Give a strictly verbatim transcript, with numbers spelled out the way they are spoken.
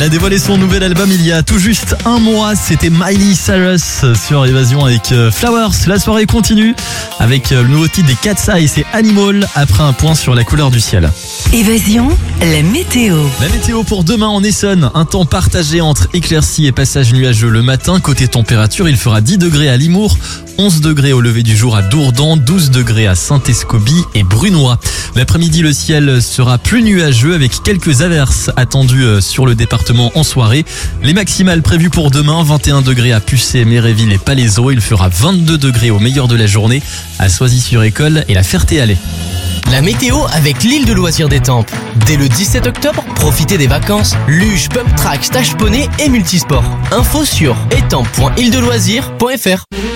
Elle a dévoilé son nouvel album il y a tout juste un mois. C'était Miley Cyrus sur Évasion avec Flowers. La soirée continue avec le nouveau titre des Cat's Eye, c'est Animal, après un point sur la couleur du ciel. Évasion, la météo. La météo pour demain en Essonne, un temps partagé entre éclaircies et passages nuageux le matin. Côté température, il fera dix degrés à Limours, onze degrés au lever du jour à Dourdan, douze degrés à Saint-Escobie et Brunois. L'après-midi, le ciel sera plus nuageux avec quelques averses attendues sur le département en soirée. Les maximales prévues pour demain, vingt et un degrés à Pucé, Méréville et Palaiseau. Il fera vingt-deux degrés au meilleur de la journée à Soisy-sur-École et la Ferté-Alais. La météo avec l'île de loisirs d'Étampes. Dès le dix-sept octobre, profitez des vacances luge, pump track, stage poney et multisport. Info sur étampes point île de loisirs point f r.